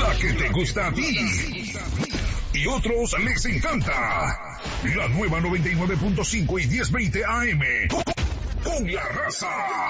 La que te gusta a ti y otros les encanta. La nueva 99.5 y 1020 AM. Con la raza.